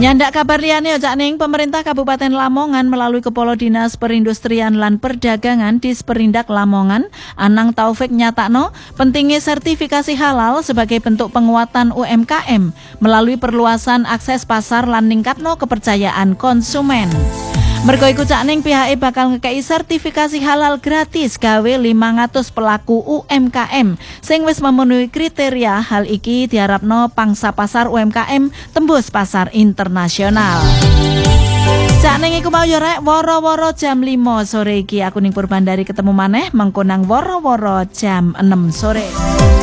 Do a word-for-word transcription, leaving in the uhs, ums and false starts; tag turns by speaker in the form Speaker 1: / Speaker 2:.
Speaker 1: Nyandak kabar liyane Cak Ning, pemerintah Kabupaten Lamongan melalui Kepala Dinas Perindustrian lan Perdagangan Disperindak Lamongan, Anang Taufik nyatakno pentingnya sertifikasi halal sebagai bentuk penguatan U M K M melalui perluasan akses pasar lan ningkatno kepercayaan konsumen. Mergo iku Cak Ning pihake bakal ngekei sertifikasi halal gratis gawe lima ratus pelaku U M K M sing wis memenuhi kriteria. Hal iki diharapno pangsa pasar U M K M tembus pasar internasional. Cak Ning iku mau yo rek woro-woro jam lima sore iki aku ning Purbandari ketemu maneh mengko nang woro-woro jam enam sore.